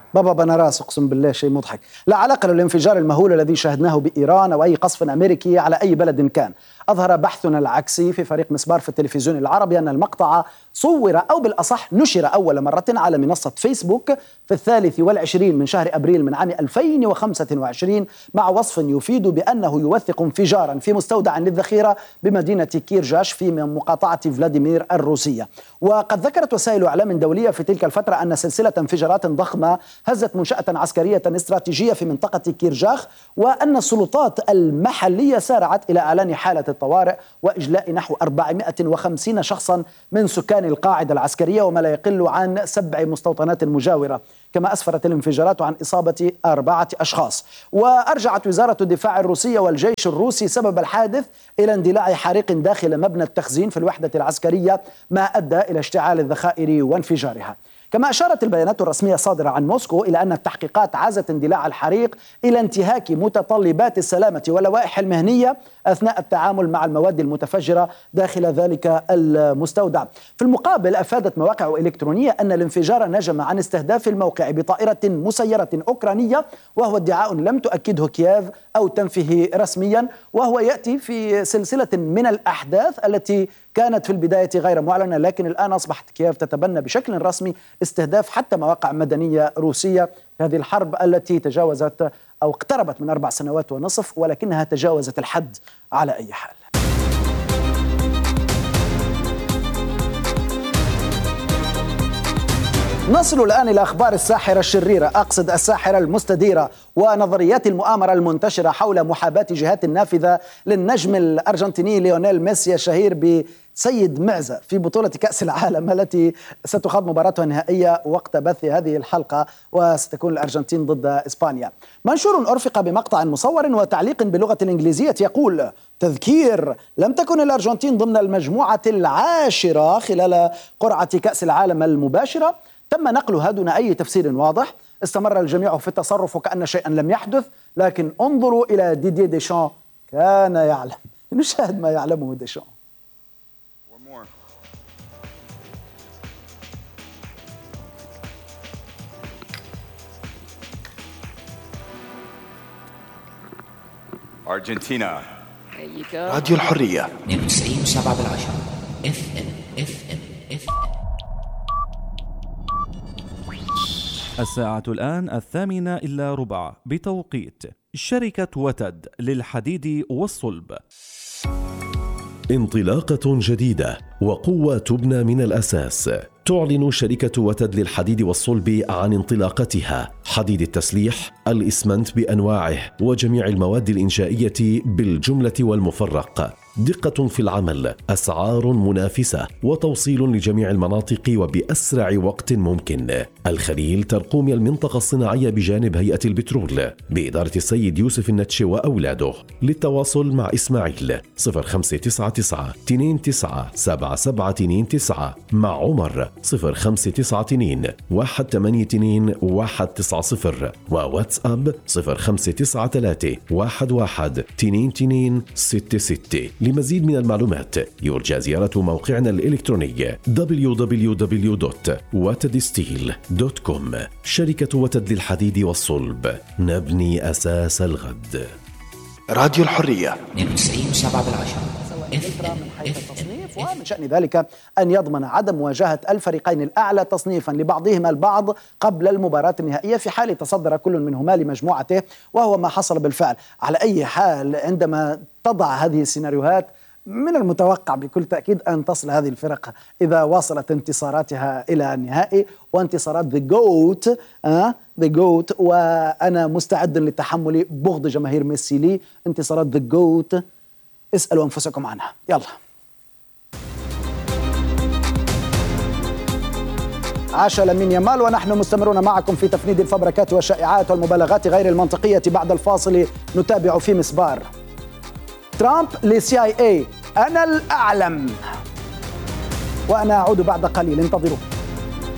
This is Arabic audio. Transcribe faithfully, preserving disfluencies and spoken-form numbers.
بابا بنراس اقسم بالله شيء مضحك. لا علاقه للانفجار المهول الذي شاهدناه بايران او اي قصف امريكي على اي بلد كان. اظهر بحثنا العكسي في فريق مسبار في التلفزيون العربي ان المقطع صور او بالاصح نشر اول مره على منصه فيسبوك في الثالث والعشرين من شهر ابريل من عام ألفين وخمسة وعشرين مع وصف يفيد بانه يوثق انفجارا في مستودع للذخيره بمدينه كيرجاش في مقاطعه فلاديمير الروسيه. وقد ذكرت وسائل اعلام دوليه في تلك الفتره ان سلسله انفجارات ضخمه هزت منشاه عسكريه استراتيجيه في منطقه كيرجاخ، وان السلطات المحليه سارعت الى اعلان حاله الطوارئ واجلاء نحو أربعمائة وخمسين شخصا من سكان القاعده العسكريه وما لا يقل عن سبع مستوطنات مجاوره. كما أسفرت الانفجارات عن إصابة أربعة أشخاص. وأرجعت وزارة الدفاع الروسية والجيش الروسي سبب الحادث إلى اندلاع حريق داخل مبنى التخزين في الوحدة العسكرية ما أدى إلى اشتعال الذخائر وانفجارها. كما أشارت البيانات الرسمية الصادرة عن موسكو إلى أن التحقيقات عزت اندلاع الحريق إلى انتهاك متطلبات السلامة واللوائح المهنية أثناء التعامل مع المواد المتفجرة داخل ذلك المستودع. في المقابل أفادت مواقع إلكترونية أن الانفجار نجم عن استهداف الموقع بطائرة مسيرة أوكرانية، وهو ادعاء لم تؤكده كييف أو تنفيه رسميا، وهو يأتي في سلسلة من الأحداث التي كانت في البداية غير معلنة، لكن الآن أصبحت كييف تتبنى بشكل رسمي استهداف حتى مواقع مدنية روسية في هذه الحرب التي تجاوزت أو اقتربت من أربع سنوات ونصف، ولكنها تجاوزت الحد على أي حال. نصل الآن إلى أخبار الساحرة الشريرة، أقصد الساحرة المستديرة، ونظريات المؤامرة المنتشرة حول محاباة جهات النافذة للنجم الأرجنتيني ليونيل ميسي الشهير بسيد معزة في بطولة كأس العالم التي ستخاض مباراتها النهائية وقت بث هذه الحلقة، وستكون الأرجنتين ضد إسبانيا. منشور أرفق بمقطع مصور وتعليق باللغة الإنجليزية يقول: تذكير، لم تكن الأرجنتين ضمن المجموعة العاشرة خلال قرعة كأس العالم المباشرة. تم نقلها دون أي تفسير واضح. استمر الجميع في التصرف وكأن شيئا لم يحدث، لكن انظروا إلى ديدييه ديشان، كان يعلم. نشاهد ما يعلمه ديشان. أرجنتينا. راديو الحرية اثنين وتسعين وسبعة بالعشرة اف ام اف ام اف ام. الساعة الآن الثامنة إلا ربع بتوقيت شركة وتد للحديد والصلب. انطلاقة جديدة وقوة تبنى من الأساس. تعلن شركة وتد للحديد والصلب عن انطلاقتها حديد التسليح، الإسمنت بأنواعه وجميع المواد الإنشائية بالجملة والمفرق. دقة في العمل، أسعار منافسة، وتوصيل لجميع المناطق وبأسرع وقت ممكن. الخليل ترقوم المنطقة الصناعية بجانب هيئة البترول بإدارة السيد يوسف النتشي وأولاده. للتواصل مع إسماعيل صفر خمسة تسعة تسعة اثنين تسعة سبعة سبعة اثنين تسعة، مع عمر صفر خمسة تسعة اثنين واحد ثمانية اثنين واحد تسعة صفر، وواتساب صفر خمسة تسعة ثلاثة واحد واحد اثنين اثنين ستة ستة. لمزيد من المعلومات يرجى زيارة موقعنا الإلكتروني دبليو دبليو دبليو دوت وتد ستيل دوت كوم. شركة وتد للحديد والصلب، نبني أساس الغد. راديو الحرية اثنين وتسعين وسبعة بالعشرة. ومن شأن ذلك أن يضمن عدم مواجهة الفريقين الأعلى تصنيفا لبعضهما البعض قبل المباراة النهائية في حال تصدر كل منهما لمجموعته، وهو ما حصل بالفعل. على أي حال، عندما تضع هذه السيناريوهات من المتوقع بكل تأكيد أن تصل هذه الفرق إذا واصلت انتصاراتها إلى النهائي، وانتصارات The GOAT أه؟ The GOAT وأنا مستعد لتحمل بغض جماهير ميسي لي. انتصارات The GOAT اسألوا أنفسكم عنها. يلا، عاش لامين يامال، ونحن مستمرون معكم في تفنيد الفبركات والشائعات والمبالغات غير المنطقية. بعد الفاصل نتابع في مسبار. ترامب لسي آي إيه، أنا الأعلم، وأنا أعود بعد قليل، انتظروا.